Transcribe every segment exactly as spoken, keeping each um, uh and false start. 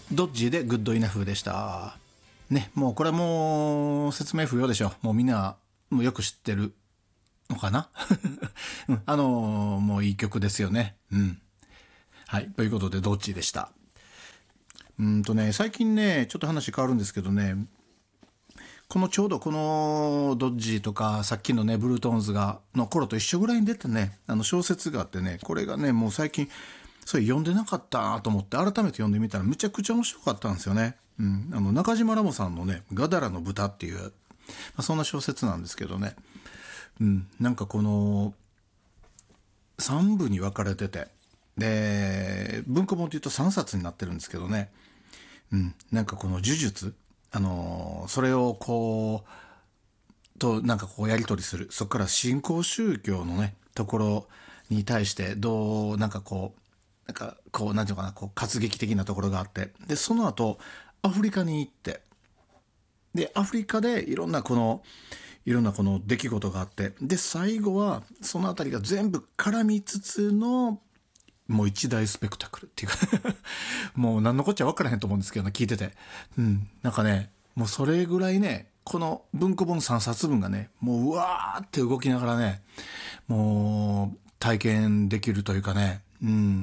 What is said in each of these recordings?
ドッジーでグッドイナフでしたね。もうこれはもう説明不要でしょ。もうみんなもうよく知ってるのかな、うん、あのー、もういい曲ですよね。うんはいということでドッジーでした。うんとね最近ねちょっと話変わるんですけどね、このちょうどこのドッジーとかさっきのねブルートーンズがの頃と一緒ぐらいに出てね、あの小説があってね、これがねもう最近それ読んでなかったなと思って改めて読んでみたらむちゃくちゃ面白かったんですよね。うん、あの中島ラモさんのねガダラの豚っていう、まあ、そんな小説なんですけどね、うん、なんかこのさんぶに分かれてて、で文庫本っていうとさんさつになってるんですけどね、うん、なんかこの呪術、あのー、それをこうとなんかこうやり取りする、そこから新興宗教のねところに対してどうなんかこうなんかこうなんていうのかな、こう活劇的なところがあって、でその後アフリカに行って、でアフリカでいろんなこのいろんなこの出来事があって、で最後はそのあたりが全部絡みつつのもう一大スペクタクルっていうかもう何のこっちゃ分からへんと思うんですけどね、聞いてて、うん、なんかねもうそれぐらいね、この文庫本さんさつぶんがねもううわーって動きながらねもう体験できるというかね、うん、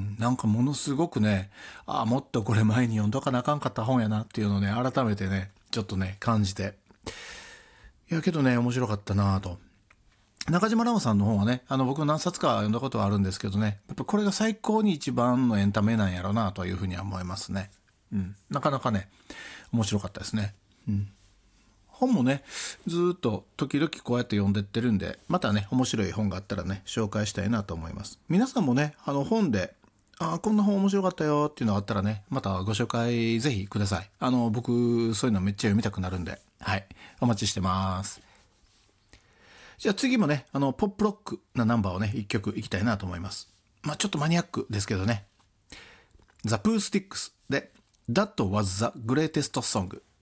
なんかものすごくね、ああもっとこれ前に読んどかなあかんかった本やなっていうのをね改めてねちょっとね感じて、いやけどね面白かったなと。中島ラモさんの本はね、あの僕何冊か読んだことはあるんですけどね、やっぱこれが最高に一番のエンタメなんやろうなというふうには思いますね。うん、なかなかね面白かったですね。うん、本もねずっと時々こうやって読んでってるんで、またね面白い本があったらね紹介したいなと思います。皆さんもねあの本であこんな本面白かったよっていうのがあったらねまたご紹介ぜひください。あの僕そういうのめっちゃ読みたくなるんで、はいお待ちしてます。じゃあ次もねあのポップロックなナンバーをね一曲いきたいなと思います。まあちょっとマニアックですけどね、ザ・プースティックスで That was the greatest song